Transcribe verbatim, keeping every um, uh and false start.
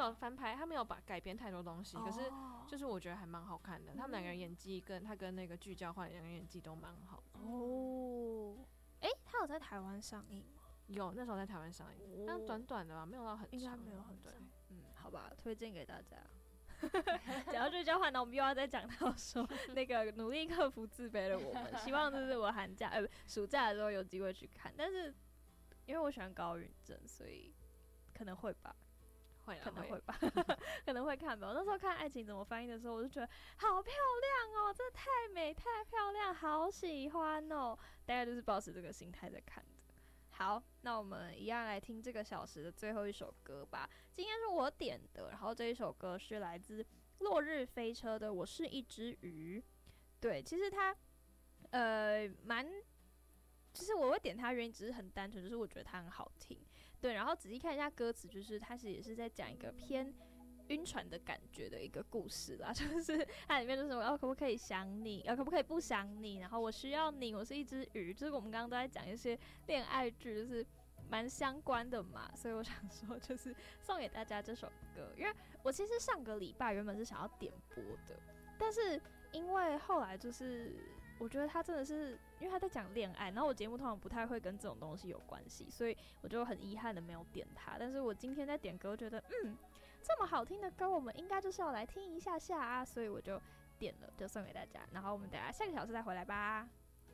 有翻拍，他没有把改编太多东西，可是就是我觉得还蛮好看的。他们两个人演技跟他跟那个具交换两个人演技都蛮好的。 哦，哎、欸，他有在台湾上映吗？ 有，那时候在台湾上映，但、哦、短短的吧，没有到很长， 应该没有很长。 嗯， 好吧，推荐给大家。讲到具交换呢，我们又要再讲到说那个努力克服自卑的我们，希望就是我寒假呃暑假的时候有机会去看，但是因为我喜欢高允贞，所以可能会吧。 会可能会吧，可能会看吧。我那时候看《爱情怎么翻译》的时候，我就觉得好漂亮哦，这太美太漂亮，好喜欢哦。大概就是抱持这个心态在看的。好，那我们一样来听这个小时的最后一首歌吧。今天是我点的，然后这一首歌是来自落日飞车的《我是一只鱼》。对，其实它呃蛮。其实我会点它原因只是很单纯，就是我觉得它很好听，对。然后仔细看一下歌词，就是它其实也是在讲一个偏晕船的感觉的一个故事啦，就是它里面就是我要可不可以想你，要可不可以不想你，然后我需要你，我是一只鱼，就是我们刚刚都在讲一些恋爱剧，就是蛮相关的嘛，所以我想说就是送给大家这首歌，因为我其实上个礼拜原本是想要点播的，但是因为后来就是我觉得他真的是，因为他在讲恋爱，然后我节目通常不太会跟这种东西有关系，所以我就很遗憾的没有点他。但是我今天在点歌，我觉得嗯，这么好听的歌，我们应该就是要来听一下下啊，所以我就点了，就送给大家。然后我们等一下下个小时再回来吧。